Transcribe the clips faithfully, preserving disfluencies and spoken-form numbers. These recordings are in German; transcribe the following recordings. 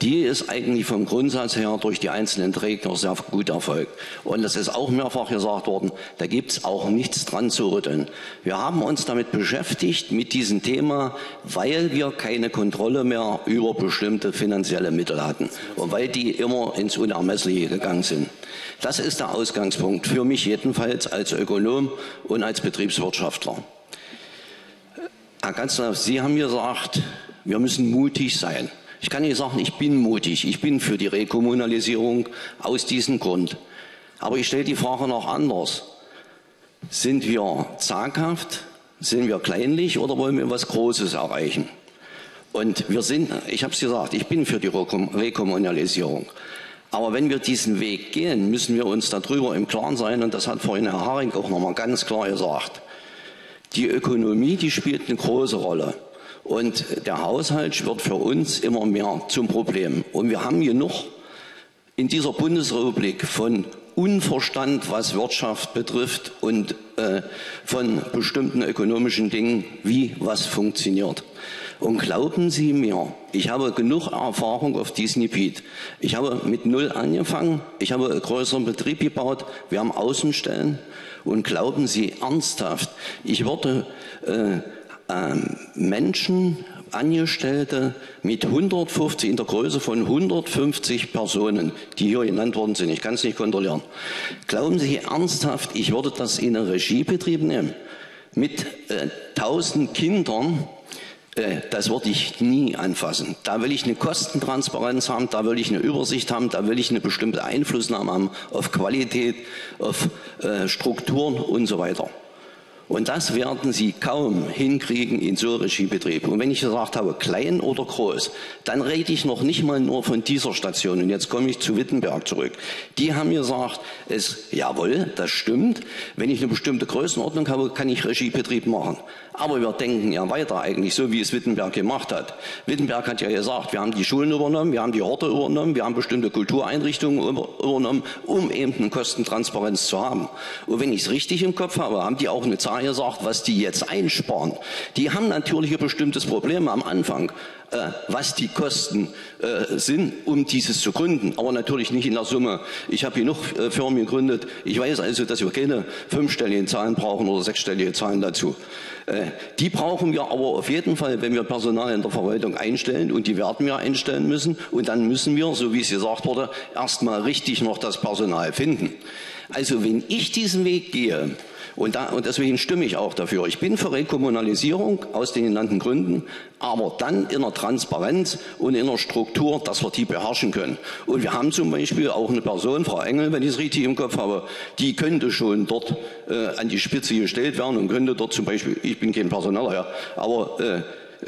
die ist eigentlich vom Grundsatz her durch die einzelnen Träger sehr gut erfolgt. Und das ist auch mehrfach gesagt worden, da gibt es auch nichts dran zu rütteln. Wir haben uns damit beschäftigt, mit diesem Thema, weil wir keine Kontrolle mehr über bestimmte finanzielle Mittel hatten und weil die immer ins Unermessliche gegangen sind. Das ist der Ausgangspunkt, für mich jedenfalls als Ökonom und als Betriebswirtschaftler. Herr Kanzler, Sie haben gesagt, wir müssen mutig sein. Ich kann nicht sagen, ich bin mutig, ich bin für die Rekommunalisierung aus diesem Grund. Aber ich stelle die Frage noch anders. Sind wir zaghaft, sind wir kleinlich oder wollen wir was Großes erreichen? Und wir sind, ich habe es gesagt, ich bin für die Rekommunalisierung. Aber wenn wir diesen Weg gehen, müssen wir uns darüber im Klaren sein, und das hat vorhin Herr Haring auch noch mal ganz klar gesagt. Die Ökonomie, die spielt eine große Rolle. Und der Haushalt wird für uns immer mehr zum Problem. Und wir haben genug in dieser Bundesrepublik von Unverstand, was Wirtschaft betrifft und äh, von bestimmten ökonomischen Dingen, wie was funktioniert. Und glauben Sie mir, ich habe genug Erfahrung auf diesem Gebiet. Ich habe mit Null angefangen, ich habe einen größeren Betrieb gebaut, wir haben Außenstellen. Und glauben Sie ernsthaft, ich würde äh, äh, Menschen, Angestellte mit hundertfünfzig, in der Größe von hundertfünfzig Personen, die hier genannt worden sind, ich kann es nicht kontrollieren. Glauben Sie ernsthaft, ich würde das in einen Regiebetrieb nehmen? Mit äh, tausend Kindern, äh, das würde ich nie anfassen. Da will ich eine Kostentransparenz haben, da will ich eine Übersicht haben, da will ich eine bestimmte Einflussnahme haben auf Qualität, auf äh, Strukturen und so weiter. Und das werden Sie kaum hinkriegen in so einem Regiebetrieb. Und wenn ich gesagt habe, klein oder groß, dann rede ich noch nicht mal nur von dieser Station. Und jetzt komme ich zu Wittenberg zurück. Die haben gesagt, es, jawohl, das stimmt. Wenn ich eine bestimmte Größenordnung habe, kann ich Regiebetrieb machen. Aber wir denken ja weiter eigentlich, so wie es Wittenberg gemacht hat. Wittenberg hat ja gesagt, wir haben die Schulen übernommen, wir haben die Horte übernommen, wir haben bestimmte Kultureinrichtungen übernommen, um eben eine Kostentransparenz zu haben. Und wenn ich es richtig im Kopf habe, haben die auch eine Zahl gesagt, was die jetzt einsparen. Die haben natürlich ein bestimmtes Problem am Anfang, äh, was die Kosten äh, sind, um dieses zu gründen. Aber natürlich nicht in der Summe. Ich habe genug äh, Firmen gegründet. Ich weiß also, dass wir keine fünfstelligen Zahlen brauchen oder sechsstellige Zahlen dazu. Äh, die brauchen wir aber auf jeden Fall, wenn wir Personal in der Verwaltung einstellen, und die werden wir einstellen müssen. Und dann müssen wir, so wie es gesagt wurde, erstmal richtig noch das Personal finden. Also wenn ich diesen Weg gehe, Und, da, und deswegen stimme ich auch dafür. Ich bin für Rekommunalisierung aus den genannten Gründen, aber dann in der Transparenz und in der Struktur, dass wir die beherrschen können. Und wir haben zum Beispiel auch eine Person, Frau Engel, wenn ich es richtig im Kopf habe, die könnte schon dort äh, an die Spitze gestellt werden und könnte dort zum Beispiel, ich bin kein Personaler, ja, aber äh,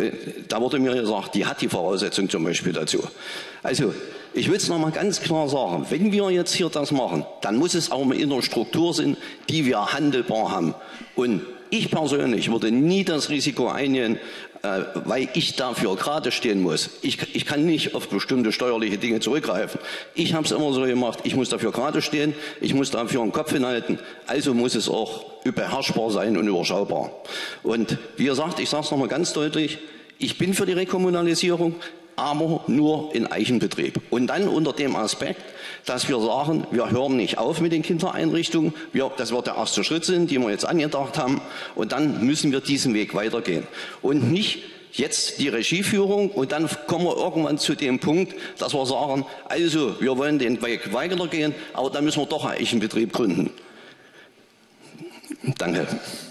da wurde mir gesagt, die hat die Voraussetzung zum Beispiel dazu. Also, ich will es nochmal ganz klar sagen, wenn wir jetzt hier das machen, dann muss es auch in der Struktur sein, die wir handelbar haben. Und ich persönlich würde nie das Risiko eingehen, äh, weil ich dafür gerade stehen muss. Ich, ich kann nicht auf bestimmte steuerliche Dinge zurückgreifen. Ich habe es immer so gemacht, ich muss dafür gerade stehen, ich muss dafür einen Kopf hinhalten, also muss es auch beherrschbar sein und überschaubar. Und wie gesagt, ich sage es nochmal ganz deutlich, ich bin für die Rekommunalisierung, aber nur in Eigenbetrieb. Und dann unter dem Aspekt, dass wir sagen, wir hören nicht auf mit den Kindereinrichtungen, wir, das wird der erste Schritt sein, den wir jetzt angedacht haben, und dann müssen wir diesen Weg weitergehen. Und nicht jetzt die Regieführung und dann kommen wir irgendwann zu dem Punkt, dass wir sagen, also wir wollen den Weg weitergehen, aber dann müssen wir doch einen Eigenbetrieb gründen. Danke.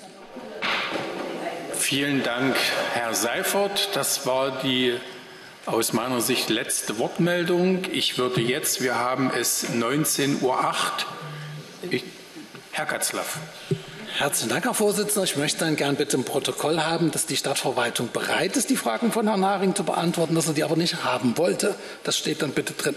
Vielen Dank, Herr Seifert. Das war die aus meiner Sicht letzte Wortmeldung. Ich würde jetzt, wir haben es neunzehn Uhr acht, ich, Herr Katzlaff. Herzlichen Dank, Herr Vorsitzender. Ich möchte dann gern bitte im Protokoll haben, dass die Stadtverwaltung bereit ist, die Fragen von Herrn Haring zu beantworten, dass er die aber nicht haben wollte. Das steht dann bitte drin.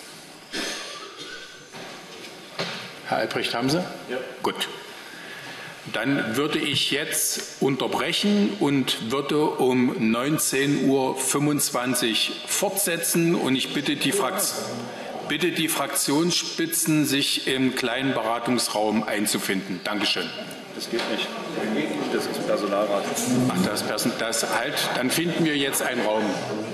Herr Albrecht, haben Sie? Ja. Gut. Dann würde ich jetzt unterbrechen und würde um neunzehn Uhr fünfundzwanzig fortsetzen. Und ich bitte die, bitte die Fraktionsspitzen, sich im kleinen Beratungsraum einzufinden. Dankeschön. Das geht nicht. Das ist Personalrat. Ach, das ist Person, das halt. Dann finden wir jetzt einen Raum.